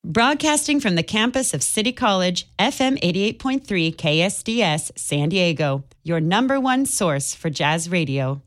Broadcasting from the campus of City College, FM 88.3 KSDS, San Diego, your number one source for jazz radio.